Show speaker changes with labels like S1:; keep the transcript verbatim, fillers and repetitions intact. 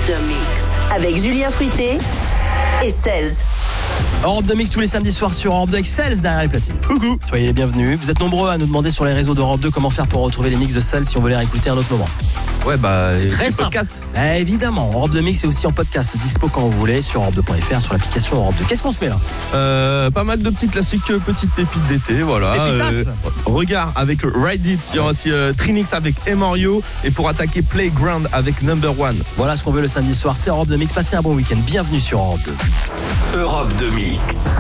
S1: de Mix avec Julien Fruité et Cels.
S2: Europe deux Mix tous les samedis soirs sur Europe deux avec Cels derrière les platines. Coucou. Soyez les bienvenus. Vous êtes nombreux à nous demander sur les réseaux d'Europe deux comment faire pour retrouver les mix de Cels si on veut les réécouter à un autre moment.
S3: Ouais, bah,
S2: très simple. Podcast. Eh, évidemment, Europe deux Mix est aussi en podcast, dispo quand vous voulez sur Europe deux point F R, sur l'application Europe deux. Qu'est-ce qu'on se met là?
S3: euh, Pas mal de petits classiques, euh, petites pépites d'été, voilà. Euh, regard avec Ride It, il y aura aussi euh, Trinix avec Emorio, et pour attaquer Playground avec Number One.
S2: Voilà ce qu'on veut le samedi soir, c'est Europe deux Mix. Passez un bon week-end. Bienvenue sur Europe deux.
S4: Europe deux Mix.